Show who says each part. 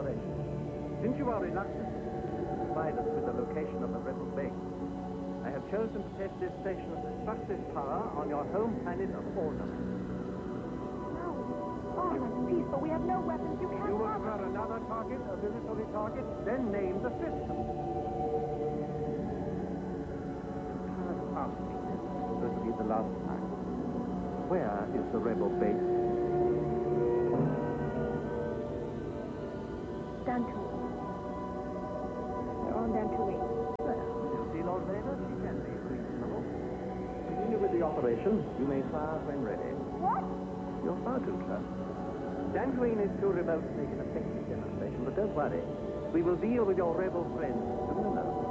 Speaker 1: operation. Since you are reluctant to provide us with the location of the rebel base, I have chosen to test this station's destructive power on your home planet of Orna.
Speaker 2: No. Oh, that's peaceful. We have no weapons. You can't...
Speaker 1: You will prefer another target, a visitory target? Then name the system. Ask me this. This will be the last time. Where is the rebel base?
Speaker 2: Dantooine. They're on Dantooine.
Speaker 1: Well, you see, Lord Vader, she can be reasonable. Continue with the operation. You may fire when ready.
Speaker 2: What?
Speaker 1: You're far too close. Dantooine is too remote to make an effective demonstration, but don't worry. We will deal with your rebel friends soon enough.